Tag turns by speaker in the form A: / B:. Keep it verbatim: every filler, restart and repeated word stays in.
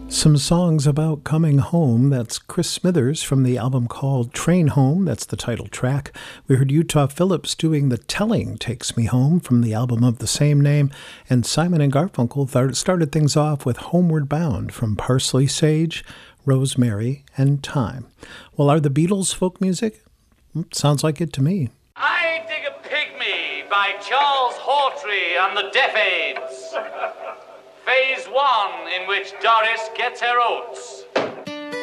A: Some songs about coming home. That's Chris Smithers from the album called Train Home. That's the title track. We heard Utah Phillips doing The Telling Takes Me Home from the album of the same name. And Simon and Garfunkel th- started things off with Homeward Bound from Parsley Sage, Rosemary, and Time. Well, are the Beatles folk music? Sounds like it to me.
B: I Dig a Pygmy by Charles Hawtrey and the Deaf Aids. Phase one, in which Doris gets her oats.